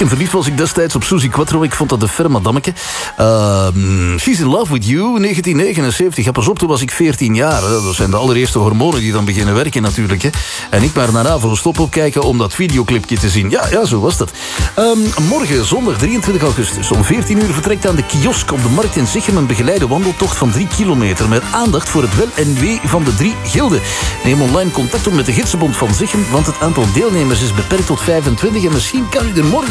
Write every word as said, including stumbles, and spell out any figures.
En verliefd was ik destijds op Suzy Quattro. Ik vond dat een ferme dammeke. Uh, She's in Love with You, negentien negenenzeventig. Ja, pas op, toen was ik veertien jaar. Hè. Dat zijn de allereerste hormonen die dan beginnen werken natuurlijk. Hè. En ik maar naar Avro Stop opkijken om dat videoclipje te zien. Ja, ja, zo was dat. Um, morgen, zondag drieëntwintig augustus. Om veertien uur vertrekt aan de kiosk op de markt in Zichem een begeleide wandeltocht van drie kilometer. Met aandacht voor het wel en wee van de drie gilden. Neem online contact op met de Gidsenbond van Zichem, want het aantal deelnemers is beperkt tot vijfentwintig. En misschien kan u er morgen